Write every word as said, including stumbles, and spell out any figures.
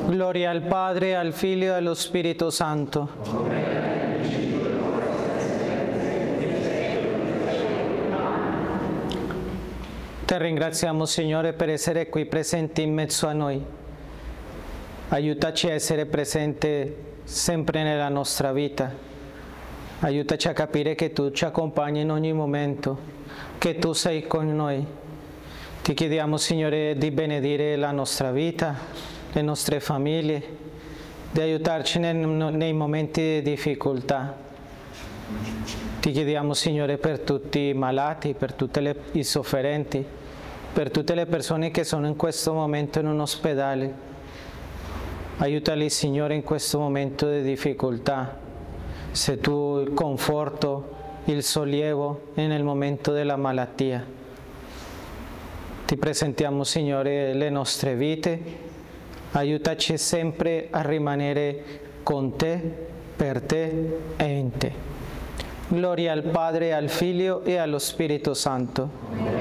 Gloria al Padre, al Figlio e allo Spirito Santo. Te ringraziamo, Signore, per essere qui presenti in mezzo a noi. Aiutaci a essere presente sempre nella nostra vita. Aiutaci a capire che tu ci accompagni in ogni momento, che tu sei con noi. Ti chiediamo, Signore, di benedire la nostra vita, le nostre famiglie, di aiutarci nei, nei momenti di difficoltà. Ti chiediamo, Signore, per tutti i malati, per tutti le, i sofferenti, per tutte le persone che sono in questo momento in un ospedale. Aiutali, Signore, in questo momento di difficoltà. Sei tu il conforto, il sollievo nel momento della malattia. Ti presentiamo, Signore, le nostre vite. Aiutaci sempre a rimanere con te, per te e in te. Gloria al Padre, al Figlio e allo Spirito Santo.